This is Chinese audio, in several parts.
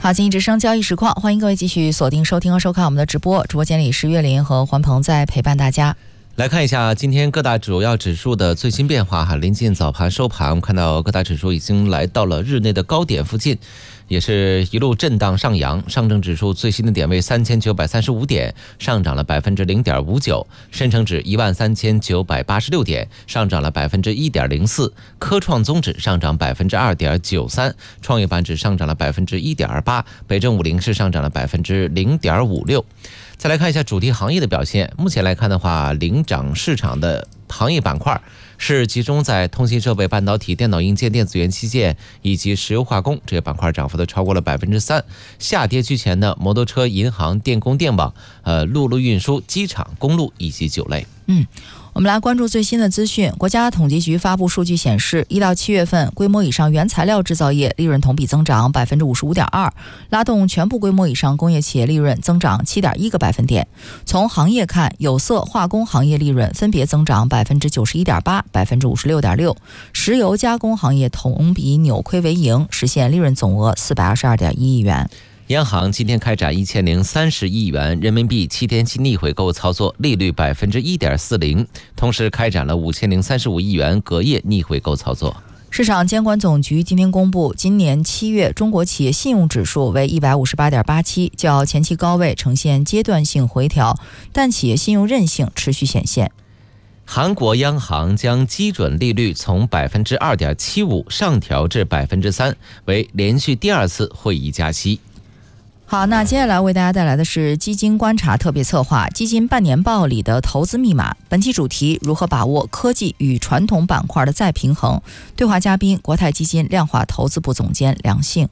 好，经济之声交易实况，欢迎各位继续锁定收听和收看我们的直播。直播间里是岳林和环鹏在陪伴大家。 来看一下今天各大主要指数的最新变化。临近早盘收盘，我们看到各大指数已经来到了日内的高点附近，也是一路震荡上扬。上证指数最新的点位3935点，上涨了 0.59%； 深成指13986点，上涨了 1.04%； 科创综指上涨 2.93%； 创业板指上涨了 1.28%； 北证50是上涨了 0.56%。再来看一下主题行业的表现。目前来看的话，领涨市场的行业板块是集中在通信设备、半导体、电脑硬件、电子元器件以及石油化工这些板块，涨幅都超过了 3%。 下跌居前的摩托车、银行、电工电网、陆路运输、机场、公路以及酒类。 我们来关注最新的资讯。国家统计局发布数据显示，1到7月份规模以上原材料制造业利润同比增长 55.2%， 拉动全部规模以上工业企业利润增长 7.1个百分点。从行业看，有色化工行业利润分别增长 91.8%、56.6%， 石油加工行业同比扭亏为盈，实现利润总额422.1亿元。 央行今天开展1030亿元人民币7天期逆回购操作，利率 1.40%， 同时开展了5035亿元隔夜逆回购操作。 市场监管总局今天公布，今年7月中国企业信用指数为 158.87， 较前期高位呈现阶段性回调，但企业信用韧性持续显现。 韩国央行将基准利率从 2.75% 上调至 3%， 为连续第2次会议加息。 好，那接下来为大家带来的是基金观察特别策划《基金半年报》里的投资密码。本期主题：如何把握科技与传统板块的再平衡。对话嘉宾：国泰基金量化投资部总监梁幸。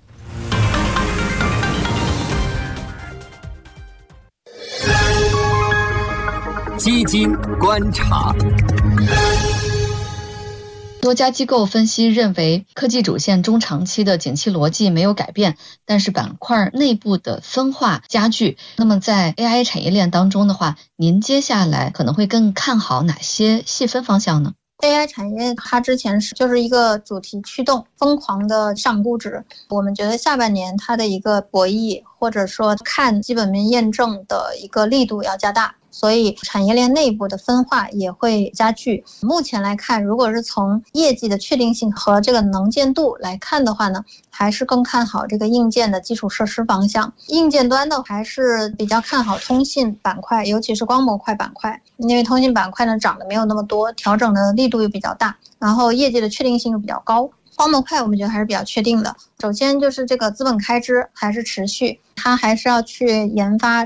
基金观察。 多家机构分析认为，科技主线中长期的景气逻辑没有改变，但是板块内部的分化加剧。那么在 AI 产业链当中的话，您接下来可能会更看好哪些细分方向呢？ AI 产业它之前就是一个主题驱动疯狂的上估值，我们觉得下半年它的一个博弈或者说看基本面验证的一个力度要加大，所以产业链内部的分化也会加剧。目前来看，如果是从业绩的确定性和这个能见度来看的话呢，还是更看好这个硬件的基础设施方向。硬件端的还是比较看好通信板块，尤其是光模块板块，因为通信板块呢涨得没有那么多，调整的力度又比较大，然后业绩的确定性又比较高。光模块我们觉得还是比较确定的。首先就是这个资本开支还是持续，它还是要去研发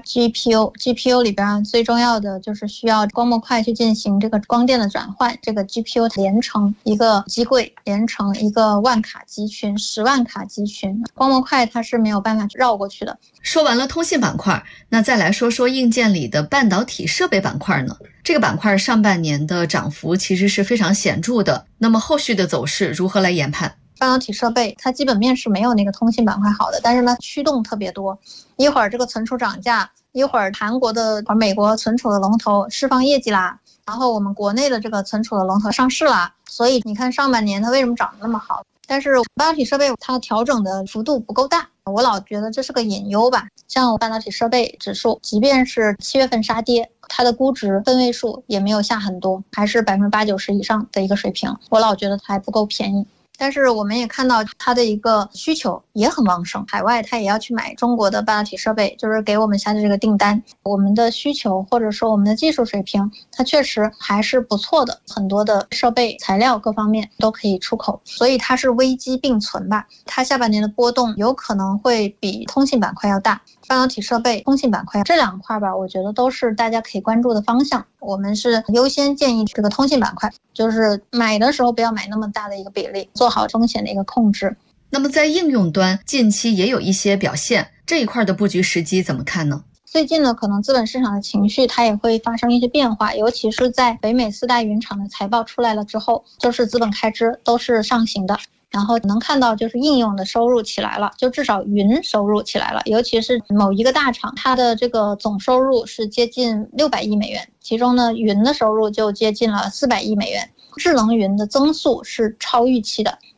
GPU 里边最重要的就是需要光模块去进行这个光电的转换，这个 GPU 连成一个机柜，连成一个万卡集群、10万卡集群，光模块它是没有办法绕过去的。 说完了通信板块，那再来说说硬件里的半导体设备板块呢？这个板块上半年的涨幅其实是非常显著的，那么后续的走势如何来研判？ 半导体设备它基本面是没有那个通信板块好的，但是呢驱动特别多，一会儿这个存储涨价，一会儿韩国的美国存储的龙头释放业绩啦，然后我们国内的这个存储的龙头上市啦，所以你看上半年它为什么涨得那么好？但是半导体设备它调整的幅度不够大，我老觉得这是个隐忧吧。像半导体设备指数即便是7月份杀跌，它的估值分位数也没有下很多，还是80%-90%以上的一个水平，我老觉得它还不够便宜。但是我们也看到它的一个需求也很旺盛，海外它也要去买中国的半导体设备，就是给我们下的这个订单。我们的需求或者说我们的技术水平，它确实还是不错的，很多的设备材料各方面都可以出口，所以它是危机并存吧。它下半年的波动有可能会比通信板块要大。半导体设备、通信板块这两块吧，我觉得都是大家可以关注的方向。我们是优先建议这个通信板块，就是买的时候不要买那么大的一个比例，做好风险的一个控制。 那么在应用端近期也有一些表现，这一块的布局时机怎么看呢？ 最近呢，可能资本市场的情绪它也会发生一些变化，尤其是在北美4大云厂的财报出来了之后，就是资本开支都是上行的。然后能看到就是应用的收入起来了，就至少云收入起来了，尤其是某一个大厂，它的这个总收入是接近600亿美元，其中呢云的收入就接近了400亿美元，智能云的增速是超预期的。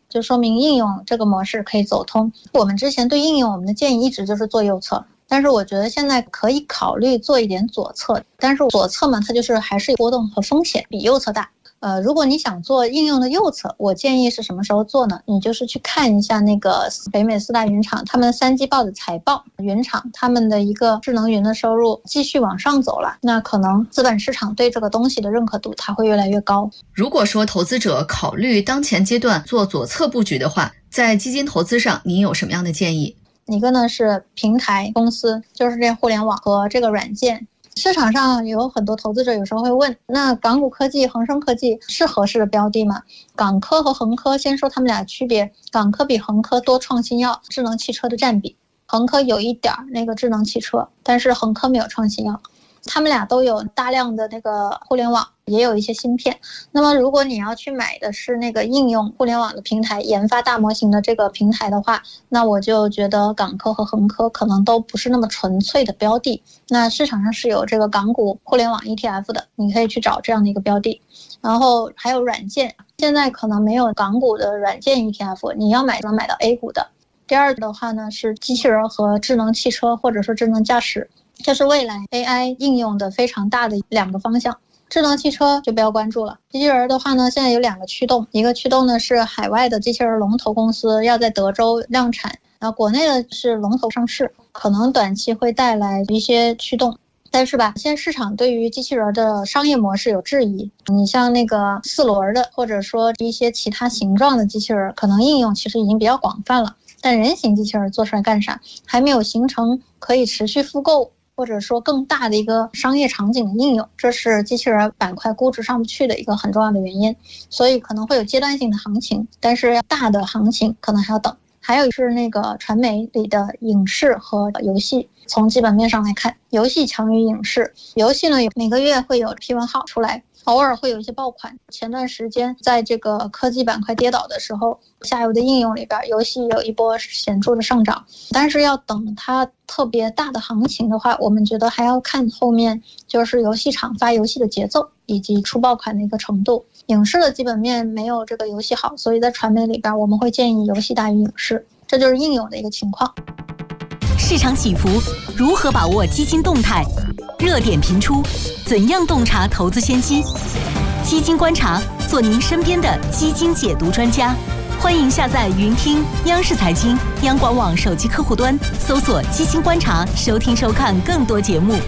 就说明应用这个模式可以走通。我们之前对应用我们的建议一直就是做右侧，但是我觉得现在可以考虑做一点左侧，但是左侧嘛，它就是还是波动和风险比右侧大。如果你想做应用的右侧，我建议是什么时候做呢？你就是去看一下那个北美4大云厂他们3季报的财报，云厂他们的一个智能云的收入继续往上走了，那可能资本市场对这个东西的认可度它会越来越高。 如果说投资者考虑当前阶段做左侧布局的话，在基金投资上您有什么样的建议？ 一个呢是平台公司，就是这互联网和这个软件。市场上有很多投资者有时候会问，那港股科技、恒生科技是合适的标的吗？港科和恒科先说他们俩区别，港科比恒科多创新药、智能汽车的占比，恒科有一点那个智能汽车，但是恒科没有创新药。他们俩都有大量的那个互联网，也有一些芯片。那么如果你要去买的是那个应用互联网的平台，研发大模型的这个平台的话，那我就觉得港科和恒科可能都不是那么纯粹的标的。那市场上是有这个港股互联网 ETF 的，你可以去找这样的一个标的。然后还有软件，现在可能没有港股的软件 ETF， 你要买能买到 A 股的。第二的话呢是机器人和智能汽车或者说智能驾驶，这是未来 AI 应用的非常大的2个方向。智能汽车就不要关注了，机器人的话呢，现在有2个驱动，一个驱动呢是海外的机器人龙头公司要在德州量产，然后国内的是龙头上市，可能短期会带来一些驱动。但是吧，现在市场对于机器人的商业模式有质疑，你像那个4轮的或者说一些其他形状的机器人，可能应用其实已经比较广泛了，但人形机器人做出来干啥，还没有形成可以持续复购或者说更大的一个商业场景的应用，这是机器人板块估值上不去的一个很重要的原因，所以可能会有阶段性的行情，但是大的行情可能还要等。还有是那个传媒里的影视和游戏，从基本面上来看，游戏强于影视。游戏呢，每个月会有批文号出来，偶尔会有一些爆款。前段时间在这个科技板块跌倒的时候，下游的应用里边，游戏有一波显著的上涨。但是要等它特别大的行情的话，我们觉得还要看后面就是游戏厂发游戏的节奏以及出爆款的一个程度。影视的基本面没有这个游戏好，所以在传媒里边我们会建议游戏大于影视，这就是应用的一个情况。 市场起伏，如何把握基金动态？热点频出，怎样洞察投资先机？基金观察，做您身边的基金解读专家。欢迎下载云听央视财经、央广网手机客户端，搜索基金观察，收听收看更多节目。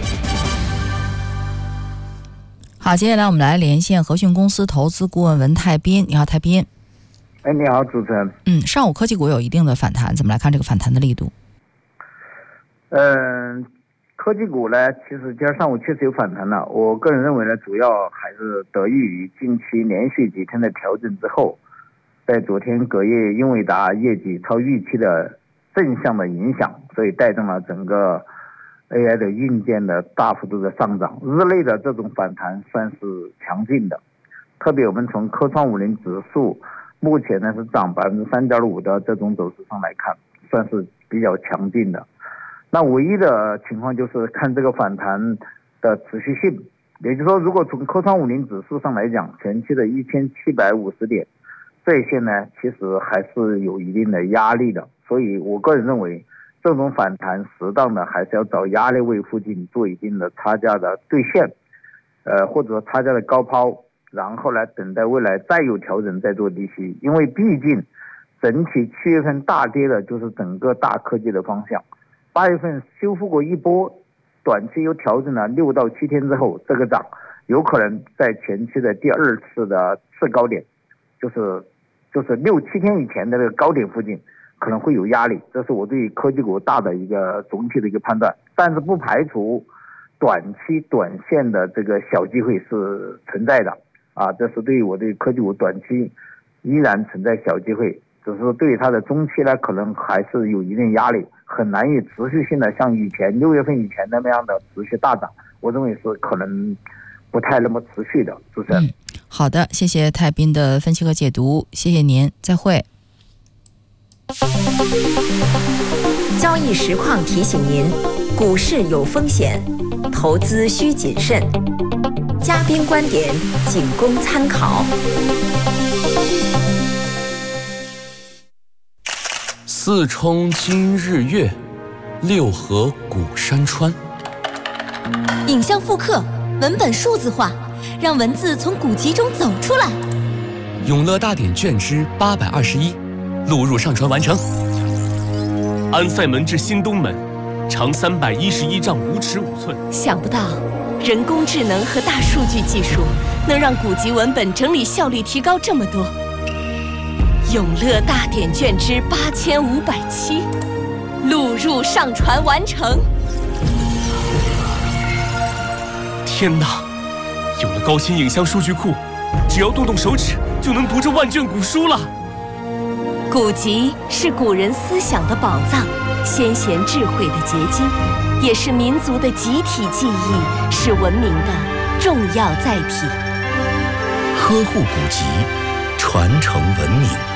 好，接下来我们来连线和讯公司投资顾问文泰斌。你好，泰斌。 你好，主持人。 上午科技股有一定的反弹，怎么来看这个反弹的力度？ 科技股呢，其实今儿上午确实有反弹了。我个人认为呢，主要还是得益于近期连续几天的调整之后，在昨天隔夜英伟达业绩超预期的正向的影响，所以带动了整个 AI 的硬件的大幅度的上涨。日内的这种反弹算是强劲的，特别我们从科创50指数目前呢是涨 3.5% 的这种走势上来看，算是比较强劲的。那唯一的情况就是看这个反弹的持续性，也就是说，如果从科创50指数上来讲，前期的1750点这一线呢，其实还是有一定的压力的。所以我个人认为，这种反弹适当的还是要找压力位附近做一定的差价的兑现，或者说差价的高抛，然后来等待未来再有调整再做低吸。因为毕竟整体7月份大跌的就是整个大科技的方向。8月份修复过一波，短期又调整了6到7天之后，这个涨有可能在前期的第2次的次高点，就是6、7天以前的这个高点附近可能会有压力，这是我对科技股大的一个总体的一个判断。但是不排除短期短线的这个小机会是存在的啊，这是对于我对科技股短期依然存在小机会，只是对于它的中期呢，可能还是有一定压力，很难以持续性的像以前6月份以前那么样的持续大涨，我认为是可能不太那么持续的。主持人， 好的，谢谢泰斌的分析和解读，谢谢您，再会。 交易实况提醒您，股市有风险，投资需谨慎，嘉宾观点仅供参考。 四冲今日月，六合古山川。 影像复刻，文本数字化，让文字从古籍中走出来。 永乐大典卷之821，录入上传完成。安塞门至新东门，长311丈5尺5寸。 想不到，人工智能和大数据技术能让古籍文本整理效率提高这么多。永乐大典卷之8507，录入上传完成。 天哪！有了高清影像数据库，只要动动手指就能读这万卷古书了。 古籍是古人思想的宝藏，先贤智慧的结晶，也是民族的集体记忆，是文明的重要载体。 呵护古籍，传承文明。